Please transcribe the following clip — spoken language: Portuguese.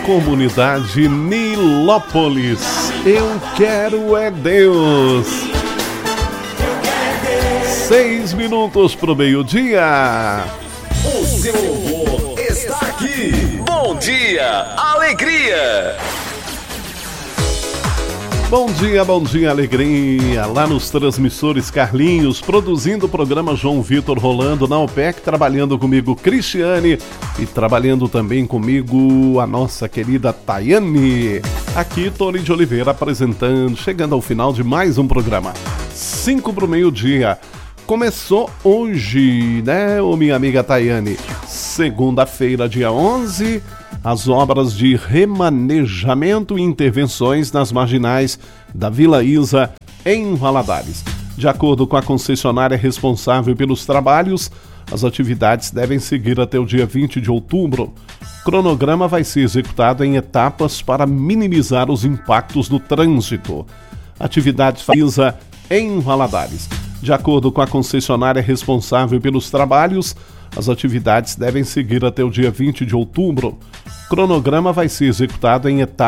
Comunidade Nilópolis. Eu quero é Deus. 6 minutos pro meio-dia. O seu louvor está aqui. Bom dia, alegria. Bom dia, alegria. Lá nos transmissores Carlinhos, produzindo o programa João Vitor rolando na OPEC, trabalhando comigo Cristiane e trabalhando também comigo a nossa querida Tayane. Aqui, Tony de Oliveira apresentando, chegando ao final de mais um programa. 5 pro meio-dia. Começou hoje, né, minha amiga Tayane? Segunda-feira, dia 11, as obras de remanejamento e intervenções nas marginais da Vila Isa, em Valadares. De acordo com a concessionária responsável pelos trabalhos, as atividades devem seguir até o dia 20 de outubro. O cronograma vai ser executado em etapas para minimizar os impactos no trânsito. Atividades Isa, em Valadares. De acordo com a concessionária responsável pelos trabalhos, as atividades devem seguir até o dia 20 de outubro. O cronograma vai ser executado em etapas